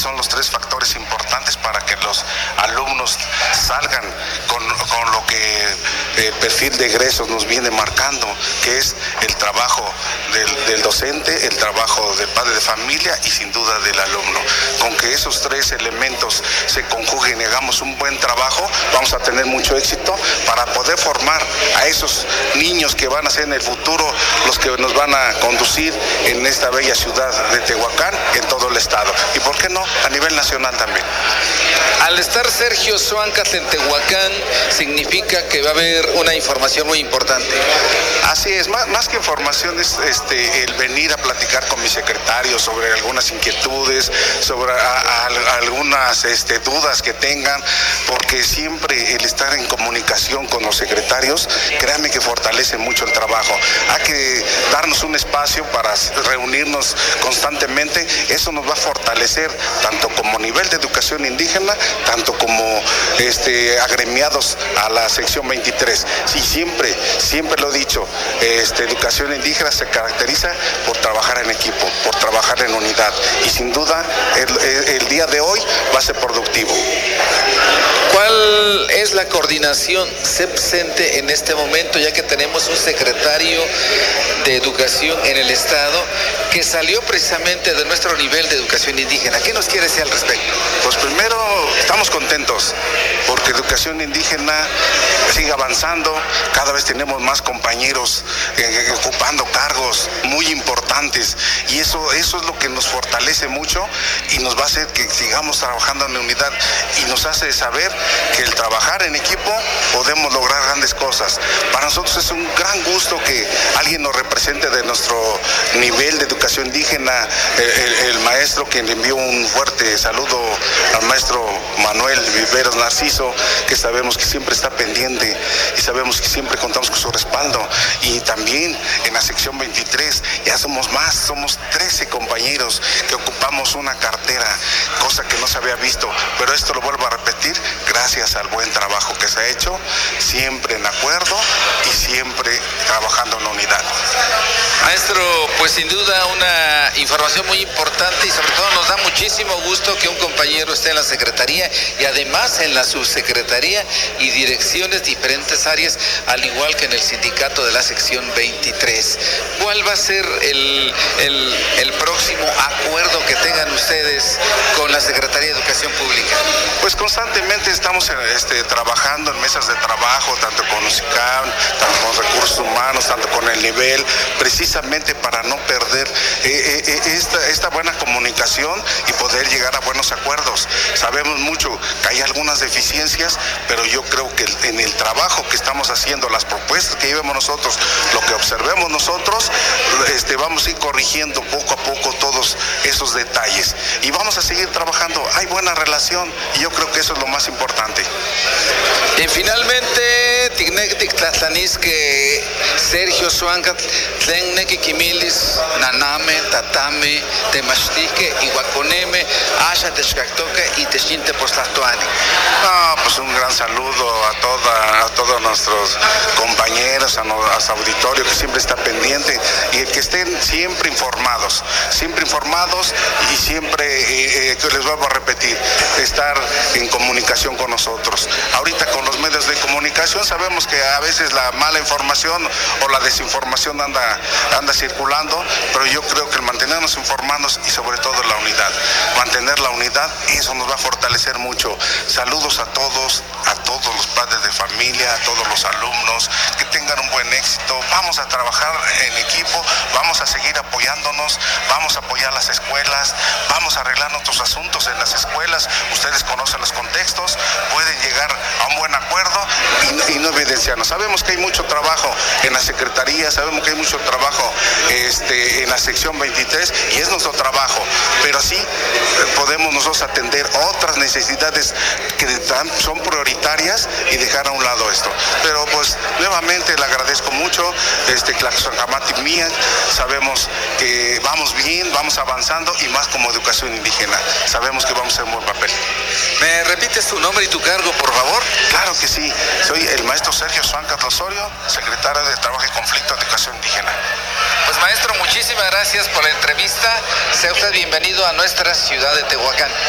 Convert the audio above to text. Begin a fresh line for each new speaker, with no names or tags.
son los tres factores importantes para que los alumnos salgan con lo que el perfil de egresos nos viene marcando, que es el trabajo del docente, el trabajo del padre de familia y sin duda del alumno. Con que esos tres elementos se conjuguen y hagamos un buen trabajo, vamos a tener mucho éxito para poder formar a esos niños que van a ser en el futuro los que nos van a conducir en esta bella ciudad de Tehuacán, en todo el estado. Y por qué no, a nivel nacional también.
Al estar Sergio Suáncatl en Tehuacán, significa que va a haber una información muy importante.
Así es, más que información es el venir a platicar con mis secretarios sobre algunas inquietudes, sobre algunas dudas que tengan, porque siempre el estar en comunicación con los secretarios, créanme que fortalece mucho el trabajo. Hay que darnos un espacio para reunirnos constantemente, eso nos va a fortalecer tanto como nivel de educación indígena, tanto como agremiados a la sección 23. Sí, siempre lo he dicho, educación indígena se caracteriza por trabajar en equipo, por trabajar en unidad, y sin duda el día de hoy va a ser productivo.
¿Cuál es la coordinación CEP-CENTE en este momento, ya que tenemos un secretario de Educación en el Estado que salió precisamente de nuestro nivel de educación indígena? ¿Qué nos quiere decir al respecto?
Pues primero, estamos contentos porque educación indígena sigue avanzando, cada vez tenemos más compañeros ocupando cargos muy importantes, y eso es lo que nos fortalece mucho y nos va a hacer que sigamos trabajando en unidad, y nos hace saber que el trabajar en equipo podemos lograr grandes cosas. Para nosotros es un gran gusto que alguien nos represente de nuestro nivel de educación indígena, el maestro, quien le envió un fuerte saludo al maestro Manuel Viveros Narciso, que sabemos que siempre está pendiente y sabemos que siempre contamos con su respaldo. Y también en la sección 23 ya somos más, somos 13 compañeros que ocupamos una cartera, cosa que no se había visto, pero esto lo vuelvo a repetir, gracias al buen trabajo que se ha hecho, siempre en acuerdo y siempre trabajando en unidad.
Maestro, pues sin duda una información muy importante, y sobre todo nos da muchísimo gusto que un compañero esté en la Secretaría y además en la Subsecretaría y direcciones diferentes áreas, al igual que en el sindicato de la sección 23. ¿Cuál va a ser el próximo acuerdo que tengan ustedes con la Secretaría de Educación Pública?
Pues constantemente estamos trabajando en mesas de trabajo, tanto con UCICAM, tanto con recursos humanos, tanto con el nivel, precisamente para no perder esta buena comunicación y poder llegar a buenos acuerdos. Sabemos mucho que hay algunas deficiencias, pero yo creo que en el trabajo que estamos haciendo, las propuestas que llevemos nosotros, lo que observemos nosotros, vamos a ir corrigiendo poco a poco todos esos detalles y vamos a seguir trabajando. Hay buena relación y yo creo que eso es lo más importante.
Y finalmente, que Sergio Suáncatl, Tlennequimilis, Naname, Tatame, Temastique, Iguaconeme, Asha Texcactoque y Techinte Postlatuani.
Pues un gran saludo a todos nuestros compañeros, a su auditorio que siempre está pendiente, y el que estén siempre informados y siempre, les vuelvo a repetir, estar en comunicación con nosotros. Ahorita con los medios de comunicación sabemos que a veces la mala información o la desinformación anda circulando, pero yo creo que el mantenernos informados y sobre todo la unidad, mantener la unidad, eso nos va a fortalecer mucho. Saludos a todos los padres de familia, a todos los alumnos, que tengan un buen éxito. Vamos a trabajar en equipo, vamos a seguir apoyándonos, vamos a apoyar las escuelas, vamos a arreglar nuestros asuntos en las escuelas. Ustedes conocen los contextos, pueden llegar a un buen acuerdo y no evidenciarnos. Sabemos que hay mucho trabajo en la Secretaría, sabemos que hay mucho trabajo en la sección 23 y es nuestro trabajo, pero sí podemos nosotros atender otras necesidades que son prioritarias y dejar a un lado esto. Pero pues nuevamente le agradezco mucho, Tlaxcamati Mía, sabemos que vamos bien, vamos avanzando y más como educación indígena, sabemos que vamos a hacer un buen papel.
¿Me repites tu nombre y tu cargo, por favor?
Claro que sí, soy el maestro Sergio Suáncatl Osorio, secretario de Trabajo y Conflicto de Educación Indígena.
Pues maestro, muchísimas gracias por la entrevista. Sea usted bienvenido a nuestra ciudad de Tehuacán.